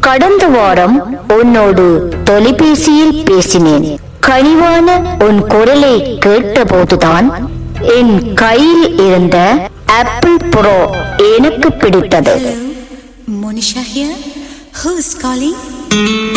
கடந்த வாரம் உன்னோடு தொலைபேசியில் பேசினேன். கனிவான உன் குரலை கேட்டபோதுதான் என் கையில் இருந்த ஆப்பிள் ப்ரோ எனக்கு பிடித்தது. Monisha here. Who's calling?